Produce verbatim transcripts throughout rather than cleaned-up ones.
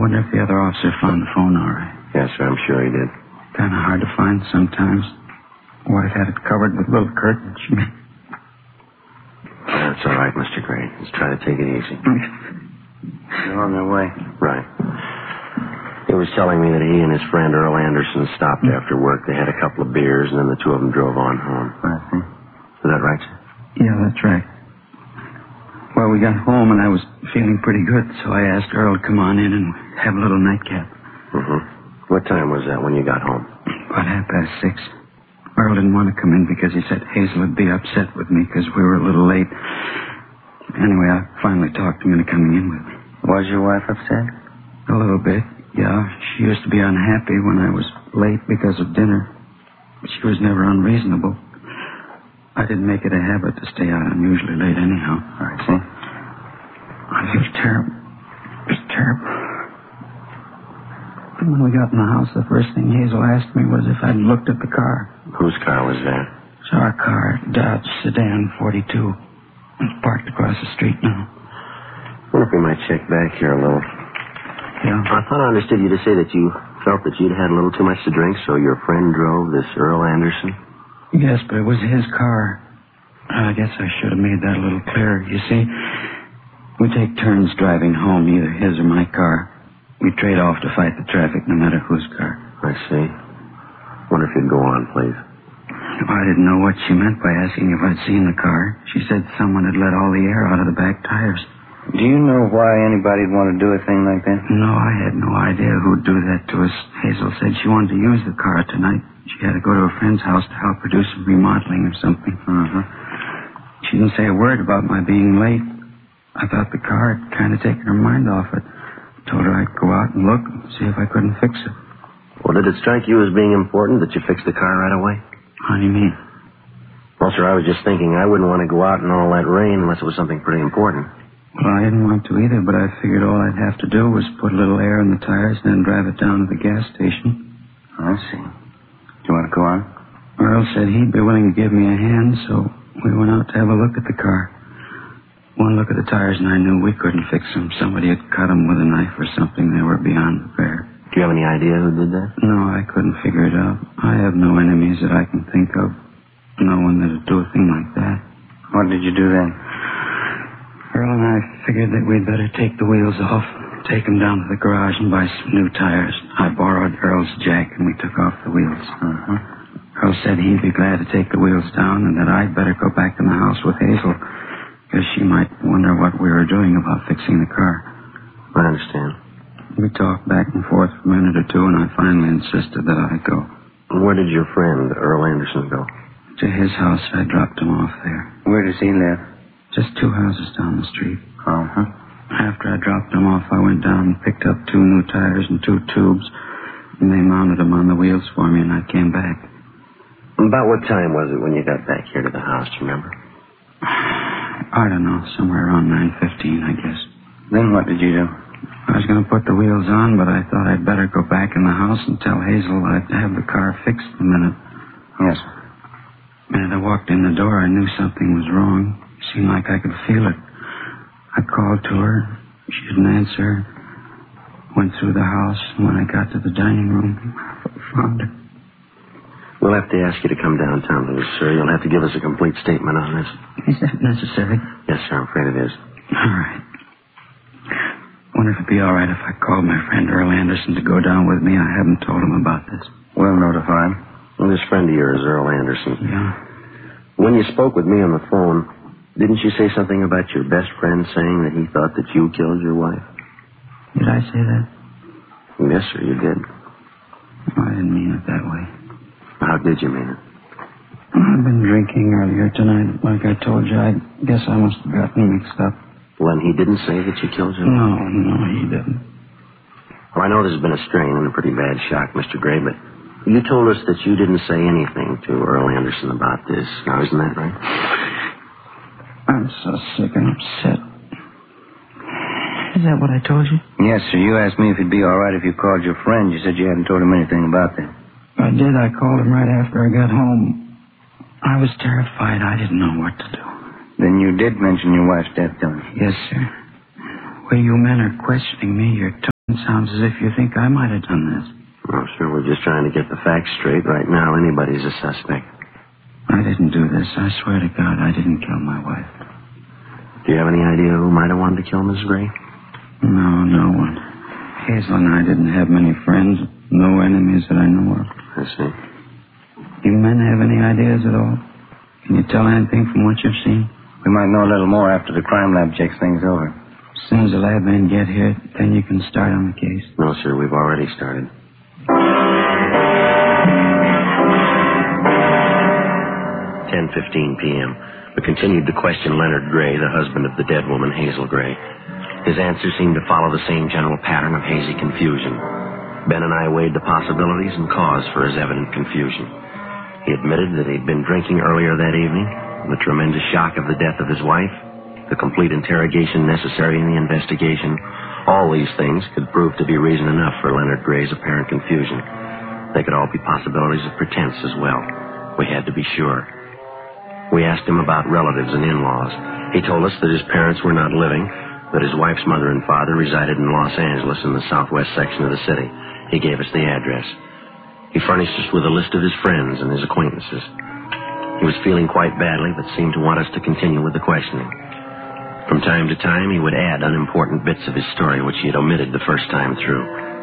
wonder if the other officer found the phone all right. Yes, sir, I'm sure he did. Kind of hard to find sometimes. Wife had it covered with little curtains. She made... That's all right, Mister Gray. Just try to take it easy. They're on their way. Right. He was telling me that he and his friend Earl Anderson stopped mm. after work. They had a couple of beers, and then the two of them drove on home. I see. Is that right, sir? Yeah, that's right. Well, we got home, and I was feeling pretty good, so I asked Earl to come on in and have a little nightcap. Mm-hmm. What time was that when you got home? About half past six. Earl didn't want to come in because he said Hazel would be upset with me because we were a little late. Anyway, I finally talked him into coming in with me. Was your wife upset? A little bit, yeah. She used to be unhappy when I was late because of dinner. She was never unreasonable. I didn't make it a habit to stay out unusually late anyhow. I see. It was terrible. It was terrible. And when we got in the house, the first thing Hazel asked me was if I'd looked at the car. Whose car was that? It's our car, Dodge Sedan forty-two. It's parked across the street now. I wonder if we might check back here a little. Yeah? I thought I understood you to say that you felt that you'd had a little too much to drink, so your friend drove this Earl Anderson? Yes, but it was his car. I guess I should have made that a little clearer. You see, we take turns driving home, either his or my car. We trade off to fight the traffic, no matter whose car. I see. Wonder if you'd go on, please. I didn't know what she meant by asking if I'd seen the car. She said someone had let all the air out of the back tires. Do you know why anybody'd want to do a thing like that? No, I had no idea who'd do that to us. Hazel said she wanted to use the car tonight. She had to go to a friend's house to help her do some remodeling or something. Uh-huh. She didn't say a word about my being late. I thought the car had kind of taken her mind off it. Told her I'd go out and look and see if I couldn't fix it. Well, did it strike you as being important that you fix the car right away? How do you mean? Well, sir, I was just thinking I wouldn't want to go out in all that rain unless it was something pretty important. Well, I didn't want to either, but I figured all I'd have to do was put a little air in the tires and then drive it down to the gas station. I see. Do you want to go on? Earl said he'd be willing to give me a hand, so we went out to have a look at the car. One look at the tires, and I knew we couldn't fix them. Somebody had cut them with a knife or something. They were beyond repair. Do you have any idea who did that? No, I couldn't figure it out. I have no enemies that I can think of. No one that'd do a thing like that. What did you do then? Earl and I figured that we'd better take the wheels off, take them down to the garage and buy some new tires. I borrowed Earl's jack, and we took off the wheels. Uh-huh. Earl said he'd be glad to take the wheels down and that I'd better go back in the house with Hazel, because she might wonder what we were doing about fixing the car. I understand. We talked back and forth for a minute or two, and I finally insisted that I go. Where did your friend, Earl Anderson, go? To his house. I dropped him off there. Where does he live? Just two houses down the street. Uh-huh. After I dropped him off, I went down and picked up two new tires and two tubes, and they mounted them on the wheels for me, and I came back. About what time was it when you got back here to the house, do you remember? I don't know, somewhere around nine fifteen, I guess. Then what did you do? I was going to put the wheels on, but I thought I'd better go back in the house and tell Hazel I'd have the car fixed in a minute. Yes. The minute I walked in the door, I knew something was wrong. It seemed like I could feel it. I called to her. She didn't answer. Went through the house, and when I got to the dining room, I found her. We'll have to ask you to come downtown, please, sir. You'll have to give us a complete statement on this. Is that necessary? Yes, sir, I'm afraid it is. All right. Wonder if it'd be all right if I called my friend Earl Anderson to go down with me. I haven't told him about this. We'll notify him. Well, this friend of yours, Earl Anderson. Yeah. When you spoke with me on the phone, didn't you say something about your best friend saying that he thought that you killed your wife? Did I say that? Yes, sir, you did. Oh, I didn't mean it that way. How did you mean it? I've been drinking earlier tonight. Like I told you, I guess I must have gotten mixed up. Well, and he didn't say that you killed your wife? No, no, he didn't. Well, I know there's been a strain and a pretty bad shock, Mister Gray, but you told us that you didn't say anything to Earl Anderson about this. Now, isn't that right? I'm so sick and upset. Is that what I told you? Yes, sir. You asked me if it'd be all right if you called your friend. You said you hadn't told him anything about that. I did. I called him right after I got home. I was terrified. I didn't know what to do. Then you did mention your wife's death, don't you? Yes, sir. When you men are questioning me, your tone It sounds as if you think I might have done this. Well, sure, we're just trying to get the facts straight. Right now, anybody's a suspect. I didn't do this. I swear to God, I didn't kill my wife. Do you have any idea who might have wanted to kill Miss Gray? No, no one. Hazel and I didn't have many friends, no enemies that I know of. I see. You men have any ideas at all? Can you tell anything from what you've seen? We might know a little more after the crime lab checks things over. As soon as the lab men get here, then you can start on the case. No, sir, we've already started. ten fifteen p.m. We continued to question Leonard Gray, the husband of the dead woman, Hazel Gray. His answers seemed to follow the same general pattern of hazy confusion. Ben and I weighed the possibilities and cause for his evident confusion. He admitted that he'd been drinking earlier that evening, the tremendous shock of the death of his wife, the complete interrogation necessary in the investigation. All these things could prove to be reason enough for Leonard Gray's apparent confusion. They could all be possibilities of pretense as well. We had to be sure. We asked him about relatives and in-laws. He told us that his parents were not living, that his wife's mother and father resided in Los Angeles in the southwest section of the city. He gave us the address. He furnished us with a list of his friends and his acquaintances. He was feeling quite badly, but seemed to want us to continue with the questioning. From time to time, he would add unimportant bits of his story which he had omitted the first time through.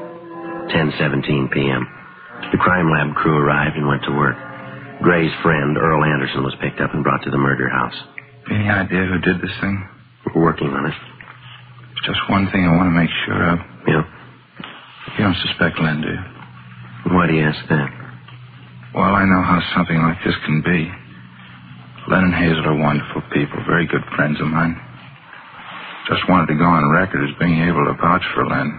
ten seventeen p.m. The crime lab crew arrived and went to work. Gray's friend, Earl Anderson, was picked up and brought to the murder house. Any idea who did this thing? We're working on it. It's just one thing I want to make sure of. Yeah? You don't suspect Len, do you? Why do you ask that? Well, I know how something like this can be. Len and Hazel are wonderful people, very good friends of mine. Just wanted to go on record as being able to vouch for Len.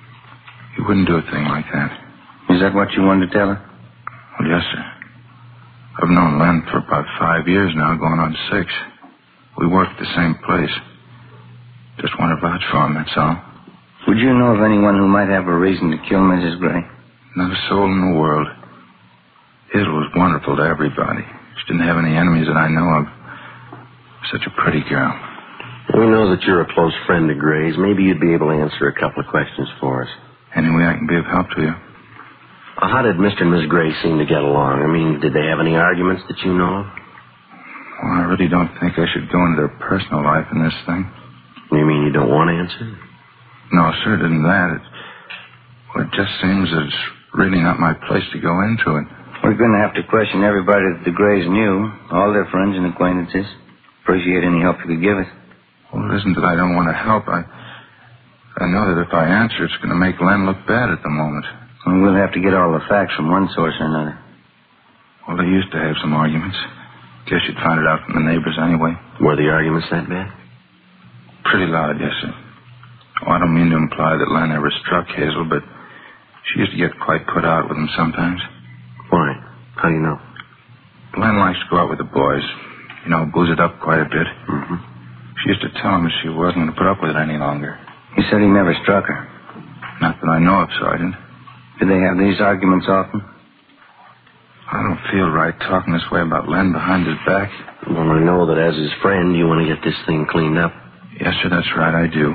He wouldn't do a thing like that. Is that what you wanted to tell her? Well, yes, sir. I've known Len for about five years now, going on six. We work at the same place. Just want to vouch for him, that's all. Would you know of anyone who might have a reason to kill Missus Gray? Not a soul in the world. Hazel was wonderful to everybody. She didn't have any enemies that I know of. Such a pretty girl. We know that you're a close friend of Gray's. Maybe you'd be able to answer a couple of questions for us. Any way I can be of help to you? Well, how did Mister and Miss Gray seem to get along? I mean, did they have any arguments that you know of? Well, I really don't think I should go into their personal life in this thing. You mean you don't want to answer? No, sir, it isn't that. It, well, it just seems that it's really not my place to go into it. We're going to have to question everybody that the Grays knew, all their friends and acquaintances. Appreciate any help you could give us. Well, it isn't that I don't want to help. I, I know that if I answer, it's going to make Len look bad at the moment. Well, we'll have to get all the facts from one source or another. Well, they used to have some arguments. Guess you'd find it out from the neighbors anyway. Were the arguments that bad? Pretty loud, yes, sir. Oh, I don't mean to imply that Len ever struck Hazel, but she used to get quite put out with him sometimes. Why? How do you know? Len likes to go out with the boys. You know, booze it up quite a bit. Mm-hmm. She used to tell him that she wasn't going to put up with it any longer. He said he never struck her. Not that I know of, Sergeant. Did they have these arguments often? I don't feel right talking this way about Len behind his back. Well, I know that as his friend, you want to get this thing cleaned up. Yes, sir, that's right, I do.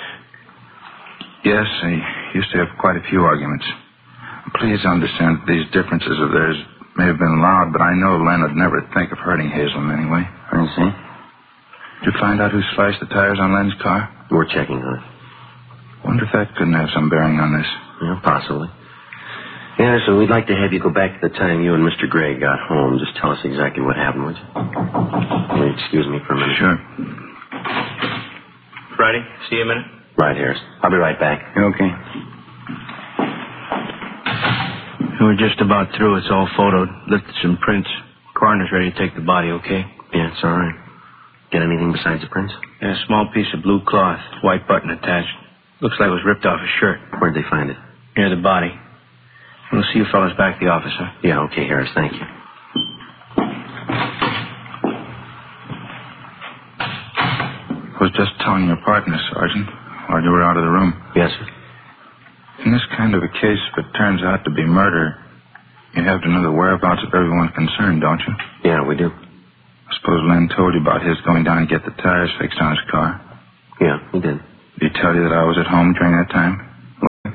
Yes, they used to have quite a few arguments. Please understand that these differences of theirs may have been loud, but I know Len would never think of hurting Hazel in any way. I see. Did you find out who sliced the tires on Len's car? We're checking on it. Wonder if that couldn't have some bearing on this. Yeah, possibly. Anderson, we'd like to have you go back to the time you and Mister Gray got home. Just tell us exactly what happened, would you? Will you excuse me for a minute? Sure. Friday, see you in a minute. Right, Harris. I'll be right back. Okay. We're just about through. It's all photoed. Lifted some prints. Coroner's ready to take the body, okay? Yeah, it's all right. Get anything besides the prints? And a small piece of blue cloth, white button attached. Looks like it was ripped off a shirt. Where'd they find it? Near the body. We'll see you fellas back at the office, huh? Yeah, okay, Harris. Thank you. I was just telling your partner, Sergeant, while you were out of the room. Yes, sir. In this kind of a case, if it turns out to be murder, you have to know the whereabouts of everyone concerned, don't you? Yeah, we do. I suppose Len told you about his going down to get the tires fixed on his car. Yeah, he did. Did he tell you that I was at home during that time?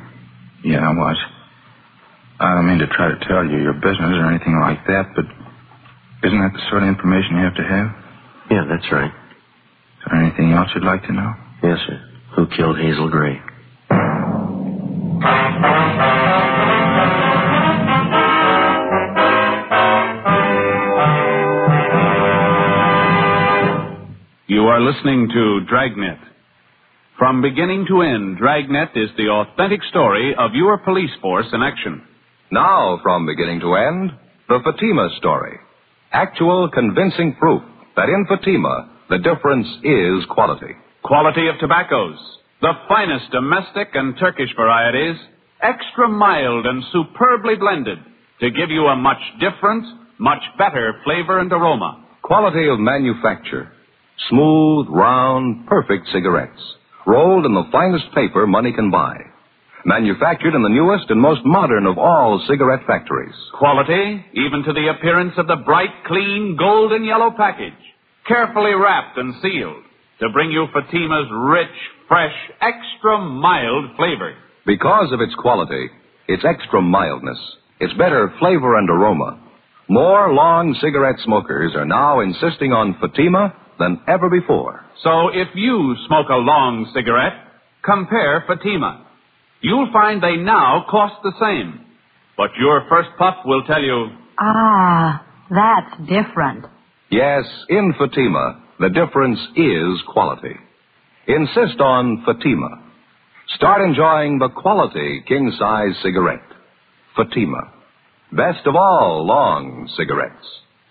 Yeah, I was. I don't mean to try to tell you your business or anything like that, but isn't that the sort of information you have to have? Yeah, that's right. Is there anything else you'd like to know? Yes, sir. Who killed Hazel Gray? You are listening to Dragnet. From beginning to end, Dragnet is the authentic story of your police force in action. Now, from beginning to end, the Fatima story. Actual, convincing proof that in Fatima, the difference is quality. Quality of tobaccos, the finest domestic and Turkish varieties, extra mild and superbly blended to give you a much different, much better flavor and aroma. Quality of manufacture. Smooth, round, perfect cigarettes. Rolled in the finest paper money can buy. Manufactured in the newest and most modern of all cigarette factories. Quality, even to the appearance of the bright, clean, golden yellow package. Carefully wrapped and sealed to bring you Fatima's rich, fresh, extra mild flavor. Because of its quality, its extra mildness, its better flavor and aroma, more long cigarette smokers are now insisting on Fatima than ever before. So if you smoke a long cigarette, compare Fatima. You'll find they now cost the same. But your first puff will tell you... Ah, that's different. Yes, in Fatima, the difference is quality. Insist on Fatima. Start enjoying the quality king-size cigarette. Fatima. Best of all long cigarettes.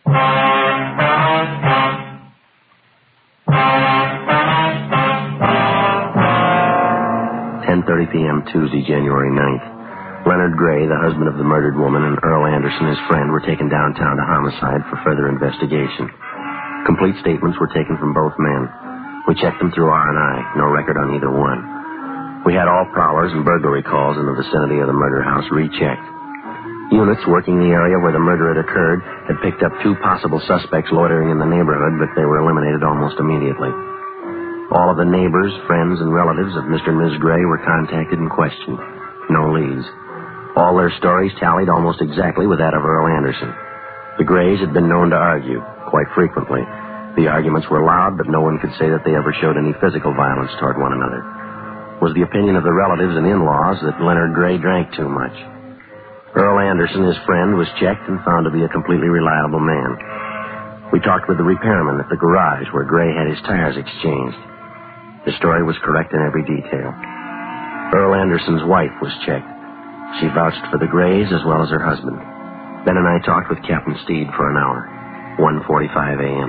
ten thirty p.m. Tuesday, January ninth. Leonard Gray, the husband of the murdered woman, and Earl Anderson, his friend, were taken downtown to homicide for further investigation. Complete statements were taken from both men. We checked them through R and I. No record on either one. We had all prowlers and burglary calls in the vicinity of the murder house rechecked. Units working the area where the murder had occurred had picked up two possible suspects loitering in the neighborhood, but they were eliminated almost immediately. All of the neighbors, friends, and relatives of Mister and Miz Gray were contacted and questioned. No leads. All their stories tallied almost exactly with that of Earl Anderson. The Grays had been known to argue, quite frequently. The arguments were loud, but no one could say that they ever showed any physical violence toward one another. It was the opinion of the relatives and in-laws that Leonard Gray drank too much. Earl Anderson, his friend, was checked and found to be a completely reliable man. We talked with the repairman at the garage where Gray had his tires exchanged. The story was correct in every detail. Earl Anderson's wife was checked. She vouched for the Grays as well as her husband. Ben and I talked with Captain Steed for an hour. one forty-five a.m.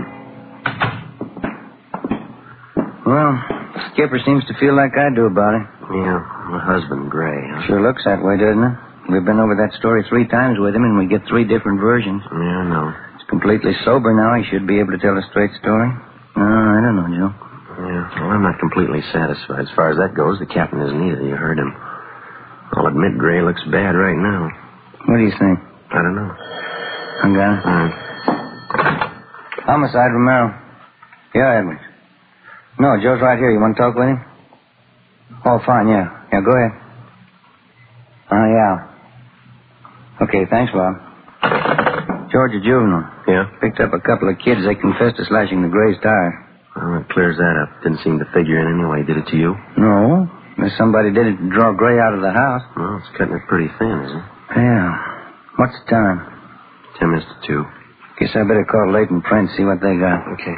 Well, Skipper seems to feel like I do about it. Yeah, the husband, Gray. Huh? Sure looks that way, doesn't it? We've been over that story three times with him, and we get three different versions. Yeah, I know. He's completely sober now. He should be able to tell a straight story. No, I don't know, Joe. Yeah, well, I'm not completely satisfied. As far as that goes, the captain isn't either. You heard him. I'll admit Gray looks bad right now. What do you think? I don't know. I got it. All right. Homicide, Romero. Yeah, Edwards. No, Joe's right here. You want to talk with him? Oh, fine, yeah. Yeah, go ahead. Oh, yeah. Okay, thanks, Bob. Georgia Juvenile. Yeah? Picked up a couple of kids. They confessed to slashing the Gray's tire. Well, that clears that up. Didn't seem to figure in anyway. Did it to you? No. If somebody did it to draw Gray out of the house. Well, it's cutting it pretty thin, isn't it? Yeah. What's the time? Ten minutes to two. Guess I better call Leighton Prince, see what they got. Okay.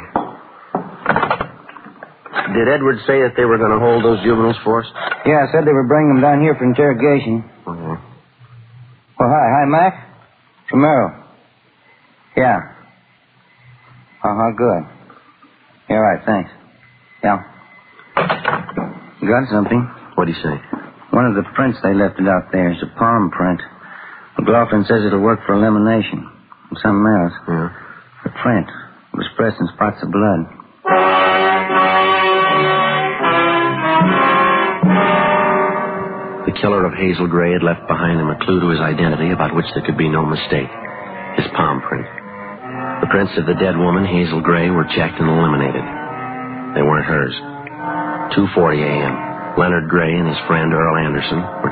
Did Edwards say that they were going to hold those juveniles for us? Yeah, I said they were bringing them down here for interrogation. Okay. Well, hi. Hi, Mac. Romero. Yeah. Uh-huh, good. Yeah, right, thanks. Yeah. Got something. What'd he say? One of the prints they left it out there is a palm print. McLaughlin says it'll work for elimination. And something else. Yeah. The print was pressed in spots of blood. The killer of Hazel Gray had left behind him a clue to his identity about which there could be no mistake. His palm print. The prints of the dead woman, Hazel Gray, were checked and eliminated. They weren't hers. two forty a.m. Leonard Gray and his friend Earl Anderson were